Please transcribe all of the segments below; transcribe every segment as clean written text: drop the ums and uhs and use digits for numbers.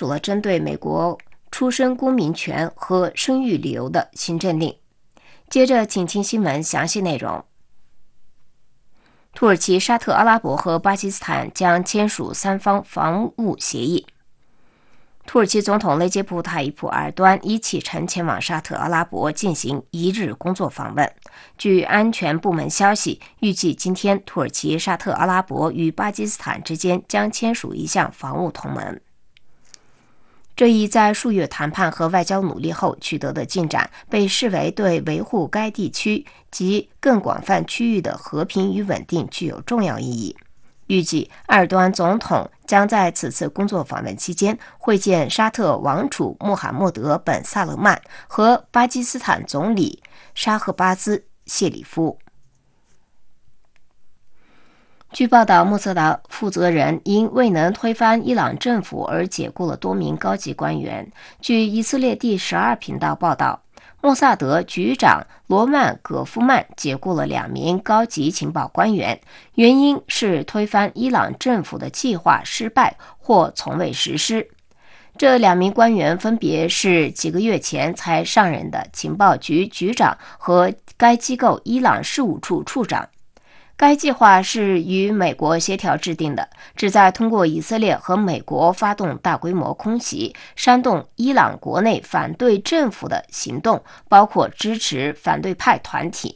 署了针对美国出生公民权和生育理由的行政令。接着请听新闻详细内容。土耳其、沙特阿拉伯和巴基斯坦将签署三方防务协议。土耳其总统雷杰普·塔伊普·埃尔多安已启程前往沙特阿拉伯进行1日工作访问。据安全部门消息，预计今天土耳其、沙特阿拉伯与巴基斯坦之间将签署一项防务同盟。这一在数月谈判和外交努力后取得的进展，被视为对维护该地区及更广泛区域的和平与稳定具有重要意义。预计埃尔多安总统将在此次工作访问期间会见沙特王储穆罕默德·本·萨勒曼和巴基斯坦总理沙赫巴兹·谢里夫。据报道，穆萨达负责人因未能推翻伊朗政府而解雇了多名高级官员。据以色列第12频道报道，莫萨德局长罗曼·葛夫曼解雇了2名高级情报官员，原因是推翻伊朗政府的计划失败或从未实施。这2名官员分别是几个月前才上任的情报局局长和该机构伊朗事务处处长。该计划是与美国协调制定的，旨在通过以色列和美国发动大规模空袭，煽动伊朗国内反对政府的行动，包括支持反对派团体。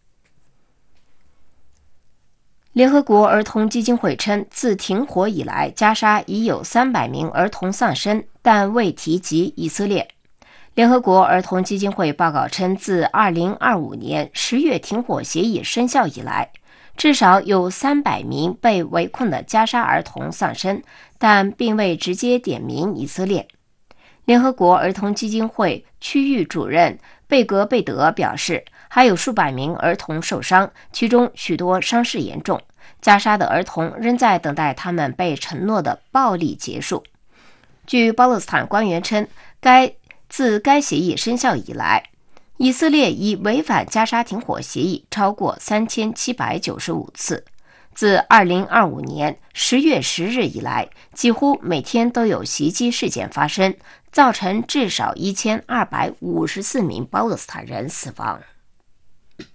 联合国儿童基金会称，自停火以来，加沙已有300名儿童丧生，但未提及以色列。联合国儿童基金会报告称，自2025年10月停火协议生效以来，至少有300名被围困的加沙儿童丧生，但并未直接点名以色列。联合国儿童基金会区域主任贝格贝德表示，还有数百名儿童受伤，其中许多伤势严重。加沙的儿童仍在等待他们被承诺的暴力结束。据巴勒斯坦官员称，自该协议生效以来，以色列已违反加沙停火协议超过3795次。自2025年10月10日以来，几乎每天都有袭击事件发生，造成至少1254名巴勒斯坦人死亡。